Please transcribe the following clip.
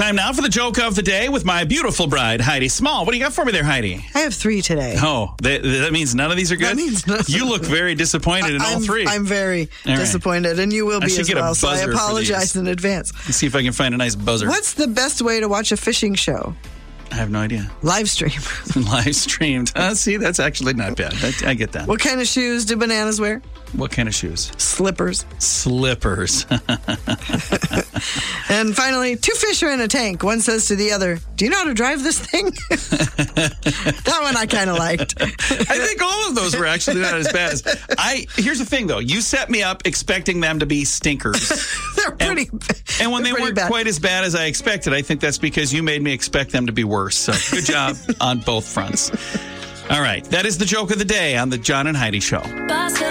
Time now for the joke of the day with my beautiful bride, Heidi Small. What do you got for me there, Heidi? I have 3 today. Oh, that means none of these are good? That means none. You look very disappointed in all 3. I'm very disappointed, and you will be as well, so I apologize in advance. Let's see if I can find a nice buzzer. What's the best way to watch a fishing show? I have no idea. Live stream. Live streamed. See, that's actually not bad. I get that. What kind of shoes do bananas wear? What kind of shoes? Slippers. Slippers. And finally, 2 fish are in a tank. One says to the other, do you know how to drive this thing? That one I kind of liked. I think all of those were actually not as bad as... Here's the thing, though. You set me up expecting them to be stinkers. They're pretty And when they weren't quite as bad as I expected, I think that's because you made me expect them to be worse. So good job on both fronts. All right. That is the joke of the day on the John and Heidi Show.